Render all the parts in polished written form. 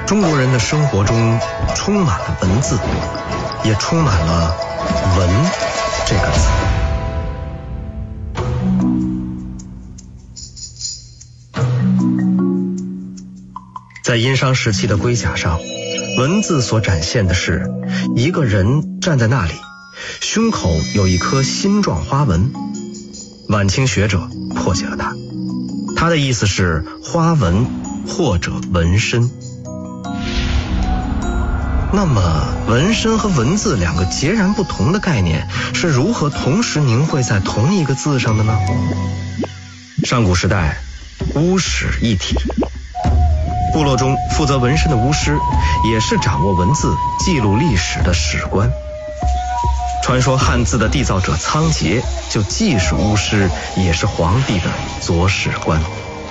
中国人的生活中充满了文字，也充满了文这个字。在殷商时期的龟甲上，文字所展现的是一个人站在那里，胸口有一颗心状花纹。晚清学者破解了它，他的意思是花纹或者纹身。那么纹身和文字两个截然不同的概念是如何同时凝汇在同一个字上的呢？上古时代，巫史一体，部落中负责纹身的巫师也是掌握文字记录历史的史官。传说汉字的缔造者仓颉就既是巫师也是皇帝的左史官。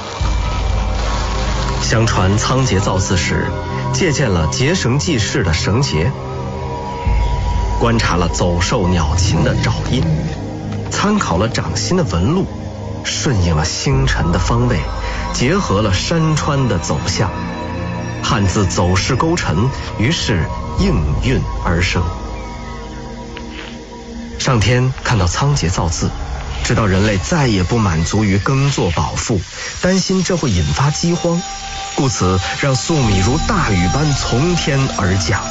相传仓颉造字时借鉴了结绳记事的绳结，观察了走兽鸟禽的爪印，参考了掌心的纹路，顺应了星辰的方位，结合了山川的走向，汉字走势勾陈，于是应运而生。上天看到仓颉造字，知道人类再也不满足于耕作饱腹，担心这会引发饥荒，故此让粟米如大雨般从天而降。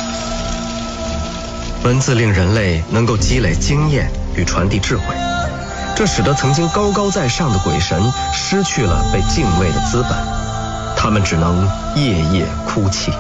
文字令人类能够积累经验与传递智慧，这使得曾经高高在上的鬼神失去了被敬畏的资本，他们只能夜夜哭泣。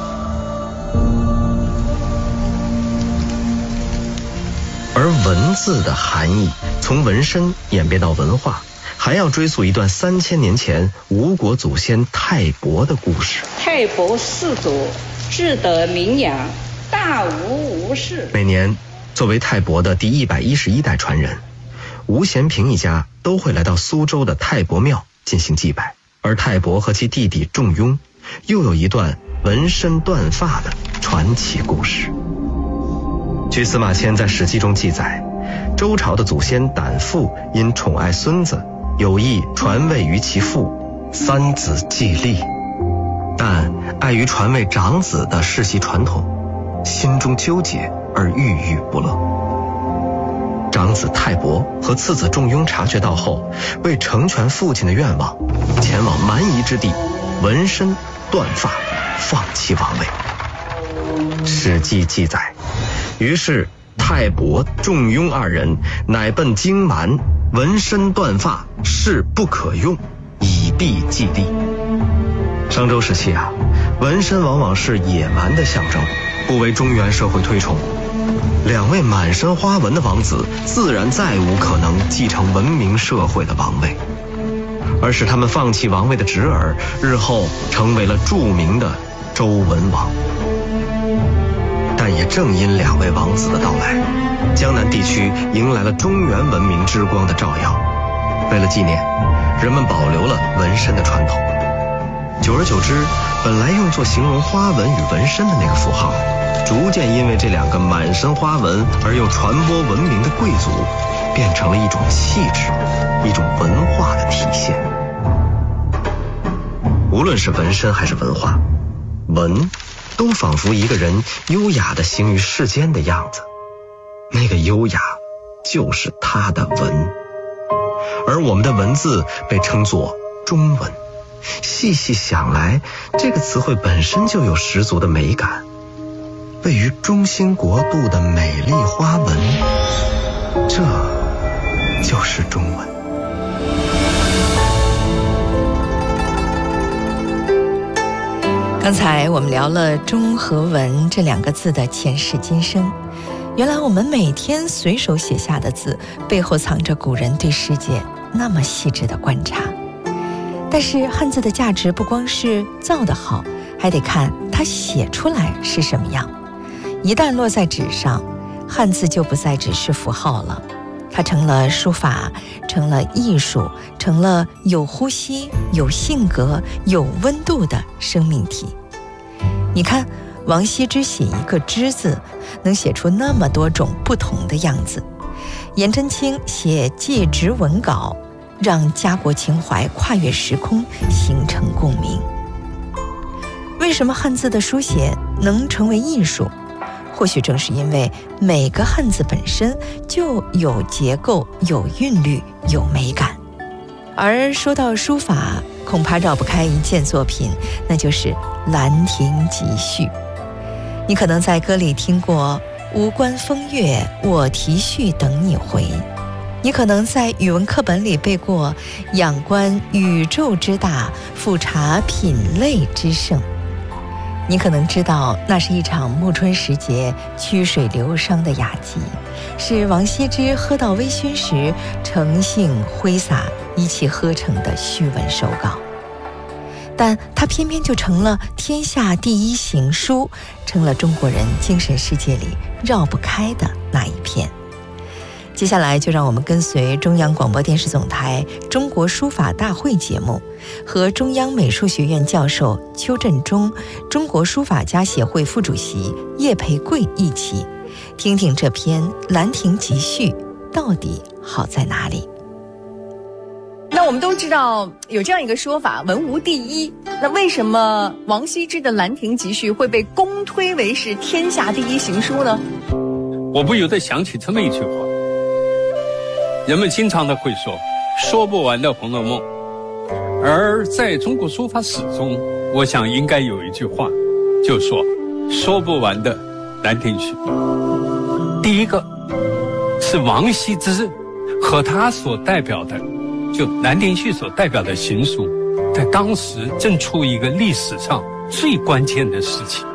而文字的含义从纹身演变到文化，还要追溯一段3000年前吴国祖先泰伯的故事。 泰伯氏族志得名扬，大吴氏。 每年作为泰伯的第111代传人，吴咸平一家都会来到苏州的泰伯庙进行祭拜。而泰伯和其弟弟仲雍又有一段纹身断发的传奇故事。据司马迁在《史记》中记载，周朝的祖先胆父因宠爱孙子，有意传位于其父，三子继立，但碍于传位长子的世袭传统，心中纠结而郁郁不乐。长子泰伯和次子仲雍察觉到后，为成全父亲的愿望，前往蛮夷之地，纹身断发，放弃王位。《史记》记载，于是泰伯、仲雍二人乃奔荆蛮，纹身断发，誓不可用，以避忌立。商周时期纹身往往是野蛮的象征，不为中原社会推崇。两位满身花纹的王子自然再无可能继承文明社会的王位，而使他们放弃王位的侄儿，日后成为了著名的周文王。但也正因两位王子的到来，江南地区迎来了中原文明之光的照耀。为了纪念，人们保留了纹身的传统。久而久之，本来用作形容花纹与纹身的那个符号，逐渐因为这两个满身花纹而又传播文明的贵族，变成了一种气质，一种文化的体现。无论是纹身还是文化，纹都仿佛一个人优雅地行于世间的样子，那个优雅就是他的文。而我们的文字被称作中文，细细想来，这个词汇本身就有十足的美感。位于中兴国度的美丽花纹，这就是中文。 刚才我们聊了中和文这两个字的前世今生，原来我们每天随手写下的字背后藏着古人对世界那么细致的观察。但是汉字的价值不光是造得好，还得看它写出来是什么样。一旦落在纸上，汉字就不再只是符号了，它成了书法，成了艺术，成了有呼吸、有性格、有温度的生命体。你看，王羲之写一个之字，能写出那么多种不同的样子；颜真卿写祭侄文稿，让家国情怀跨越时空，形成共鸣。为为什么汉字的书写能成为艺术？或许正是因为每个汉字本身就有结构、有韵律、有美感。而说到书法，恐怕绕不开一件作品，那就是《兰亭集序》。你可能在歌里听过“无关风月，我题序等你回”，你可能在语文课本里背过“仰观宇宙之大，俯察品类之盛”。你可能知道，那是一场暮春时节曲水流觞的雅集，是王羲之喝到微醺时乘兴挥洒一气呵成的序文手稿。但它偏偏就成了天下第一行书，成了中国人精神世界里绕不开的那一片。接下来就让我们跟随中央广播电视总台中国书法大会节目，和中央美术学院教授邱振中、中国书法家协会副主席叶培贵一起听听这篇《兰亭集序》到底好在哪里。 那我们都知道有这样一个说法，文无第一。那为什么王羲之的《兰亭集序》会被公推为是天下第一行书呢？ 我不由得想起这么一句话，人们经常的会说不完的《红楼梦》，而在中国书法史中，我想应该有一句话，就说不完的《兰亭序》。第一个是王羲之和他所代表的，就《兰亭序》所代表的行书，在当时正处于一个历史上最关键的时期，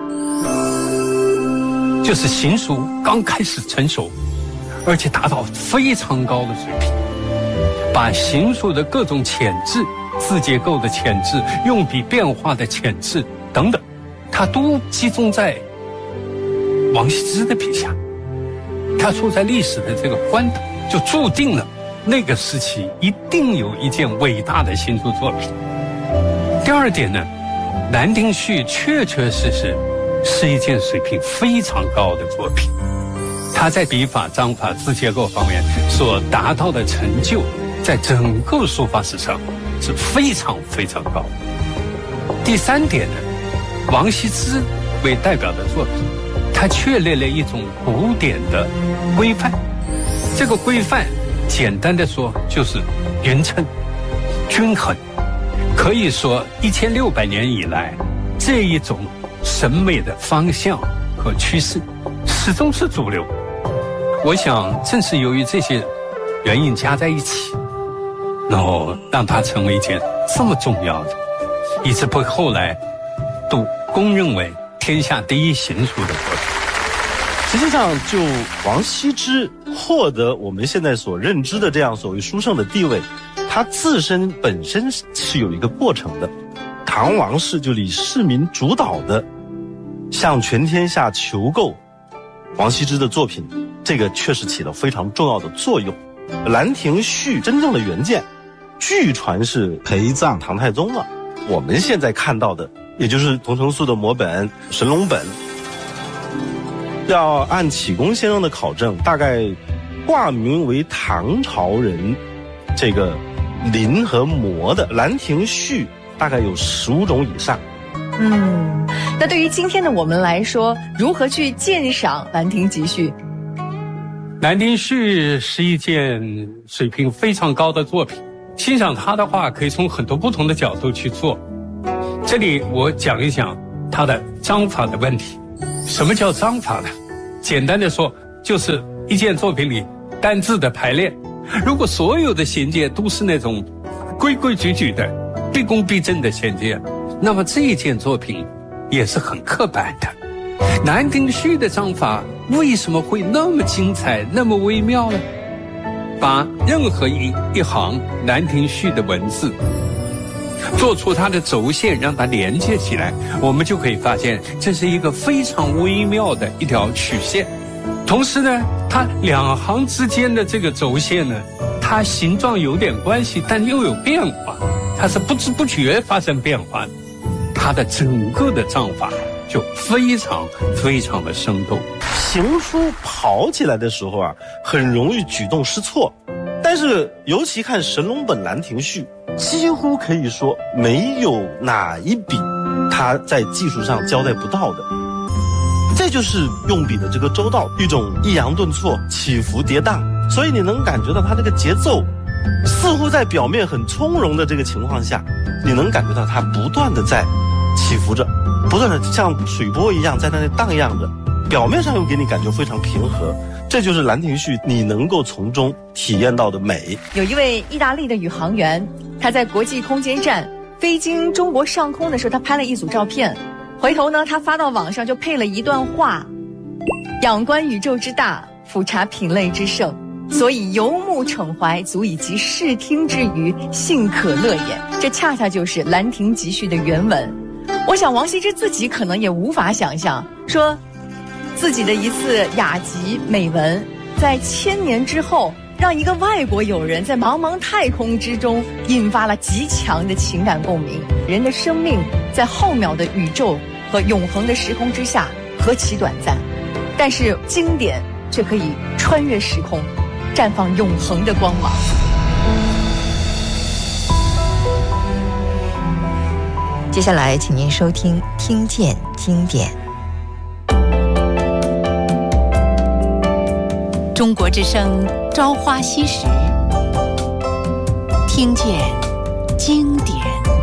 就是行书刚开始成熟，而且达到非常高的水平，把行书的各种潜质、字结构的潜质、用笔变化的潜质等等，它都集中在王羲之的笔下。他处在历史的这个关头，就注定了那个时期一定有一件伟大的行书作品。第二点呢，《兰亭序》确确实实是一件水平非常高的作品，他在笔法、章法、字结构方面所达到的成就，在整个书法史上是非常非常高。第三点呢，王羲之为代表的作品，他确立了一种古典的规范。这个规范简单的说就是匀称、均衡，可以说1600年以来，这一种审美的方向和趋势始终是主流。我想正是由于这些原因加在一起，然后让它成为一件这么重要的，以致被后来都公认为天下第一行书的作品。 实际上，就王羲之获得我们现在所认知的这样所谓书圣的地位，他自身本身是有一个过程的。唐王室就以市民主导的向全天下求购王羲之的作品，这个确实起了非常重要的作用。《兰亭序》真正的原件，据传是陪葬唐太宗了。我们现在看到的，也就是桐城素的摹本、神龙本，要按启功先生的考证，大概挂名为唐朝人这个临和摹的《兰亭序》大概有15种以上。 那对于今天的我们来说，如何去鉴赏《兰亭集序》？《 兰亭序》是一件水平非常高的作品，欣赏它的话，可以从很多不同的角度去做。这里我讲一讲它的章法的问题。什么叫章法呢？简单的说，就是一件作品里单字的排列。如果所有的衔接都是那种规规矩矩的、毕恭毕敬的衔接，那么这一件作品也是很刻板的。《兰亭序》的章法为什么会那么精彩、那么微妙呢？把任何一行《兰亭序》的文字做出它的轴线，让它连接起来，我们就可以发现这是一个非常微妙的一条曲线。同时呢，它两行之间的这个轴线呢，它形状有点关系，但又有变化，它是不知不觉发生变化的。它的整个的章法就非常非常的生动。 行书跑起来的时候啊，很容易举动失措，但是尤其看神龙本《兰亭序》，几乎可以说没有哪一笔他在技术上交代不到的。这就是用笔的这个周到，一种抑扬顿挫、起伏跌宕，所以你能感觉到他这个节奏似乎在表面很从容的这个情况下，你能感觉到它不断的在起伏着，不断的像水波一样在那里荡漾着，表面上又给你感觉非常平和。这就是兰亭序你能够从中体验到的美。 有一位意大利的宇航员，他在国际空间站飞经中国上空的时候，他拍了一组照片，回头呢他发到网上就配了一段话：仰观宇宙之大，俯察品类之盛，所以游目骋怀，足以及视听之娱，幸可乐也。这恰恰就是《兰亭集序》的原文。我想王羲之自己可能也无法想象，说自己的一次雅集美文，在1000年之后，让一个外国友人在茫茫太空之中引发了极强的情感共鸣。人的生命在浩渺的宇宙和永恒的时空之下何其短暂，但是经典却可以穿越时空，绽放永恒的光芒。 接下来请您收听《听见经典》。 中国之声《朝花夕拾》，听见经典。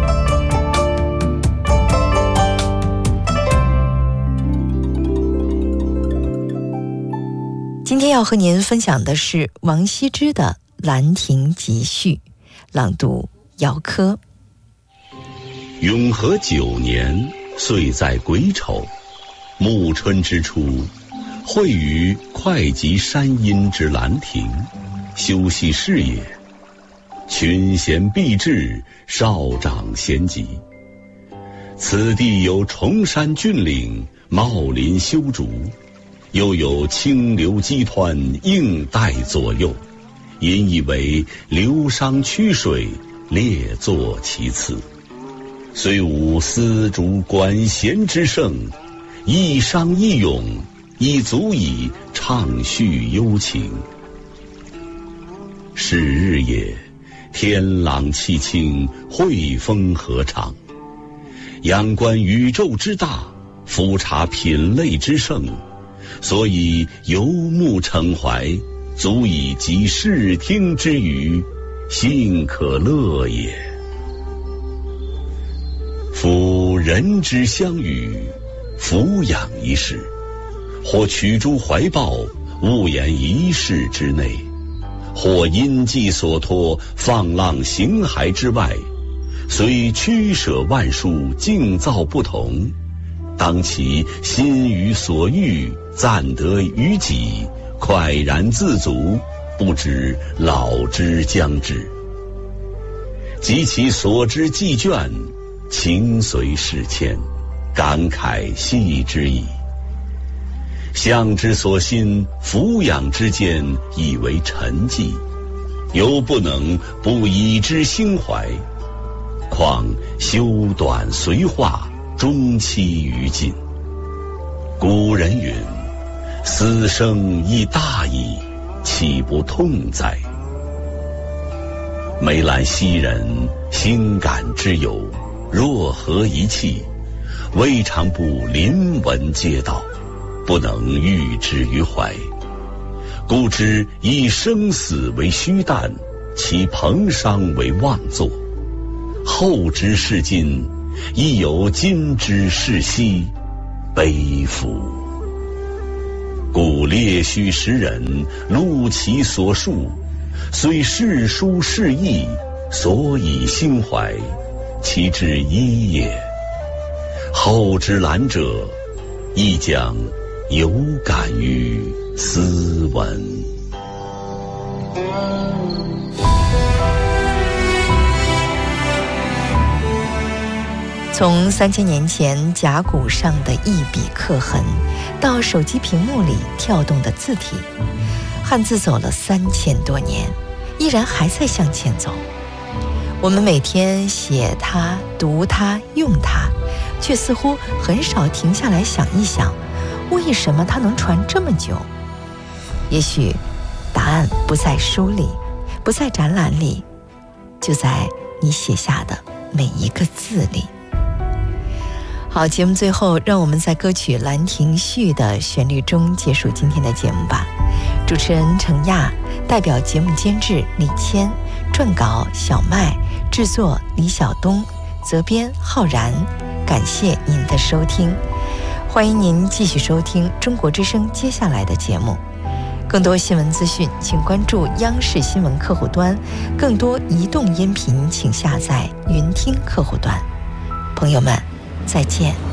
今天要和您分享的是王羲之的《兰亭集序》，朗读姚科。 永和9年，岁在癸丑，暮春之初，会于会稽山阴之兰亭，修禊事也。群贤毕至，少长咸集。此地有崇山峻岭，茂林修竹，又有清流激湍，映带左右，引以为流觞曲水，列坐其次。虽无丝竹管弦之盛，一觞一咏，已足以畅叙幽情。是日也，天朗气清，惠风和畅。仰观宇宙之大，俯察品类之盛，所以游目骋怀，足以及视听之娱，幸可乐也。夫人之相与，俯仰一世，或取诸怀抱，悟言一世之内，或因寄所托，放浪形骸之外，虽曲舍万殊，境造不同，当其心于所欲，暂得于己，快然自足，不知老之将至。及其所知既倦，情随事迁，感慨系之矣。向之所欣，俯仰之间，以为沉寂，犹不能不以之心怀。况修短随化，终期于尽。古人云：死生亦大矣，岂不痛哉？梅兰昔人，心感之由，若何一气，未尝不临文嗟悼，不能喻之于怀。故知以生死为虚诞，其彭殇为妄作。后之视今，亦有今之视昔，悲夫！故列虚时人，录其所述，虽世殊事异，所以心怀，其之一也。后之览者，亦将有感于斯文。 从3000年前甲骨上的一笔刻痕，到手机屏幕里跳动的字体，汉字走了3000多年，依然还在向前走。我们每天写它、读它、用它，却似乎很少停下来想一想，为什么它能传这么久？也许答案不在书里，不在展览里，就在你写下的每一个字里。 好，节目最后让我们在歌曲《兰亭序》的旋律中结束今天的节目吧。主持人程亚，代表节目监制李谦，撰稿小麦，制作李晓东，责编浩然。感谢您的收听，欢迎您继续收听中国之声接下来的节目。更多新闻资讯请关注央视新闻客户端，更多移动音频请下载云听客户端。朋友们，再见。